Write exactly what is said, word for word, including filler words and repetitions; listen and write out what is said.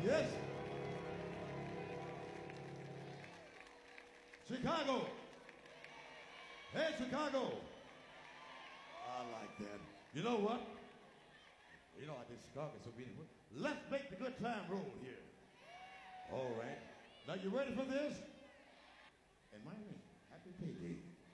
Yes. Chicago. Hey, Chicago. I like that. You know what? You know I did Chicago so beautiful. Let's make the good time roll here. All right. Now you ready for this? And my name, happy payday.